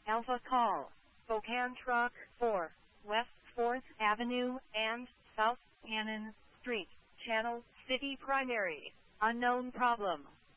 Alpha Call, Spokane Truck 4, West 4th Avenue and South Cannon Street, Channel City Primary, unknown problem.